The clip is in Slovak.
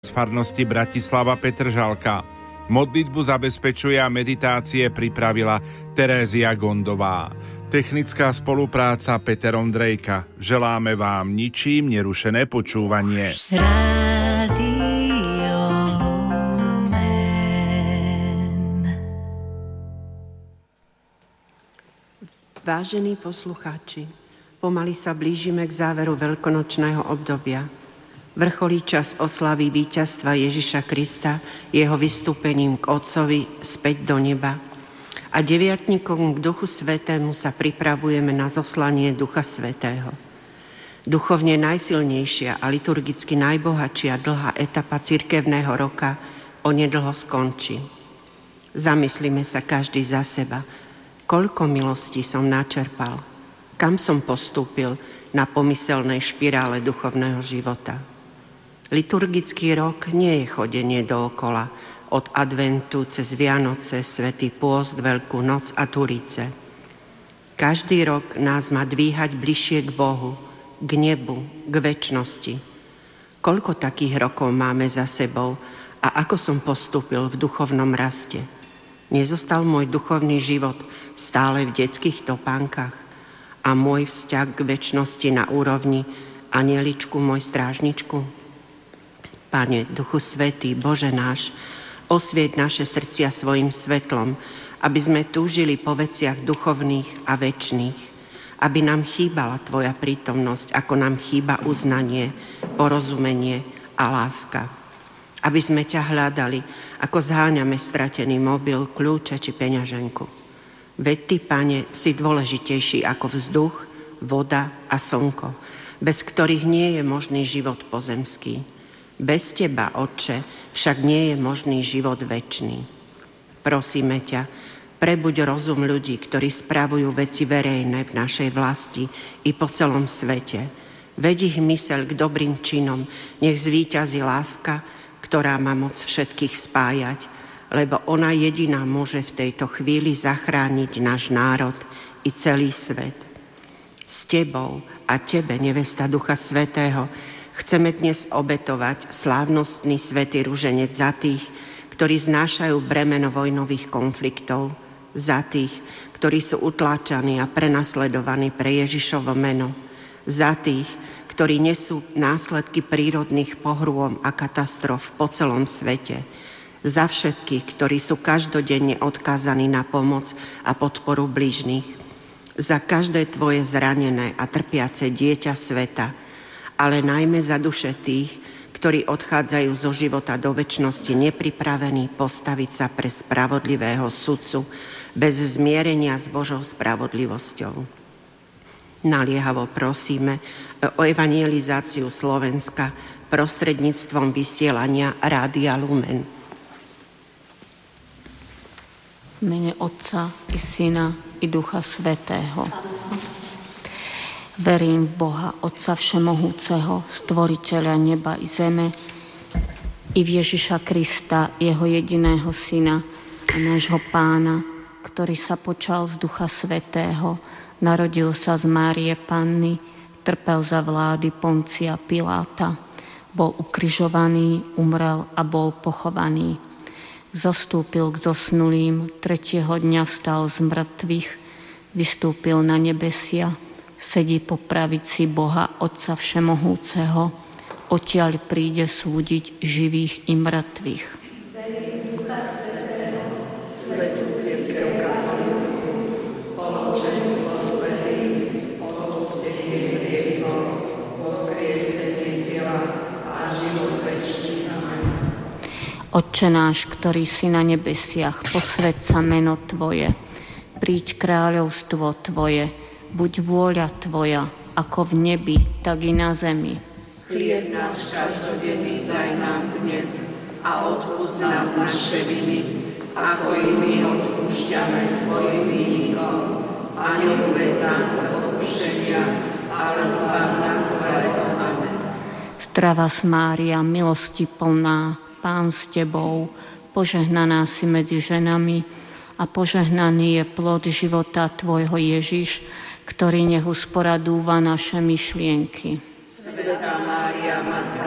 z farnosti Bratislava Petržalka. Modlitbu zabezpečuje a meditácie pripravila Terézia Gondová. Technická spolupráca Peter Ondrejka. Želáme vám ničím nerušené počúvanie. Rádio Lumen. Vážení poslucháči, pomaly sa blížime k záveru veľkonočného obdobia. Vrcholí čas oslavy víťazstva Ježiša Krista jeho vystúpením k Otcovi späť do neba. A deviatnikom k Duchu Svätému sa pripravujeme na zoslanie Ducha Svätého. Duchovne najsilnejšia a liturgicky najbohatšia dlhá etapa cirkevného roka onedlho skončí. Zamyslíme sa každý za seba. Koľko milostí som načerpal? Kam som postúpil na pomyselnej špirále duchovného života? Liturgický rok nie je chodenie dookola, od adventu cez Vianoce, Svätý pôst, Veľkú noc a Turice. Každý rok nás má dvíhať bližšie k Bohu, k nebu, k večnosti. Koľko takých rokov máme za sebou a ako som postúpil v duchovnom raste? Nezostal môj duchovný život stále v detských topánkach a môj vzťah k večnosti na úrovni anieličku môj strážničku? Pane, Duchu Svätý, Bože náš, osvieť naše srdcia svojim svetlom, aby sme túžili po veciach duchovných a večných, aby nám chýbala Tvoja prítomnosť, ako nám chýba uznanie, porozumenie a láska. Aby sme ťa hľadali, ako zháňame stratený mobil, kľúče či peňaženku. Veď Ty, Pane, si dôležitejší ako vzduch, voda a slnko, bez ktorých nie je možný život pozemský. Bez Teba, Otče, však nie je možný život večný. Prosíme ťa, prebuď rozum ľudí, ktorí spravujú veci verejné v našej vlasti i po celom svete. Veď ich myseľ k dobrým činom, nech zvíťazí láska, ktorá má moc všetkých spájať, lebo ona jediná môže v tejto chvíli zachrániť náš národ i celý svet. S Tebou a Tebe, nevesta Ducha Svätého, chceme dnes obetovať slávnostný svätý ruženec za tých, ktorí znášajú bremeno vojnových konfliktov, za tých, ktorí sú utláčaní a prenasledovaní pre Ježišovo meno, za tých, ktorí nesú následky prírodných pohrôm a katastrof po celom svete, za všetkých, ktorí sú každodenne odkázaní na pomoc a podporu blížnych, za každé Tvoje zranené a trpiace dieťa sveta, ale najmä za duše tých, ktorí odchádzajú zo života do večnosti nepripravení postaviť sa pre spravodlivého sudcu bez zmierenia s Božou spravodlivosťou. Naliehavo prosíme o evangelizáciu Slovenska prostredníctvom vysielania Rádia Lumen. V mene Otca i Syna i Ducha Svätého. Verím v Boha, Otca Všemohúceho, Stvoriteľa neba i zeme, i v Ježiša Krista, Jeho jediného Syna a nášho Pána, ktorý sa počal z Ducha Svätého, narodil sa z Márie Panny, trpel za vlády Poncia Piláta, bol ukrižovaný, umrel a bol pochovaný. Zostúpil k zosnulým, 3. dňa vstal z mŕtvych, vystúpil na nebesia, sedí po pravici Boha Otca Všemohúceho, odtiaľ príde súdiť živých i mŕtvych. Verím Ducha Svätého, svätú cirkev katolícku, spoločenstvo svätých, odpustenie hriechov, vzkriesenie tela a život večný. Amen. Otče náš, ktorý si na nebesiach, posväť sa meno Tvoje, príď kráľovstvo Tvoje, buď vôľa Tvoja, ako v nebi, tak i na zemi. Chlieb náš každodenný daj nám dnes a odpusť nám naše viny, ako i my odpúšťame svojim vinníkom. A neuved nás do pokušenia, ale zbav nás zlého. Amen. Zdravás Mária, milosti plná, Pán s Tebou, požehnaná si medzi ženami a požehnaný je plod života Tvojho Ježiš, ktorý nech usporadúva naše myšlienky. Svätá Mária, Matka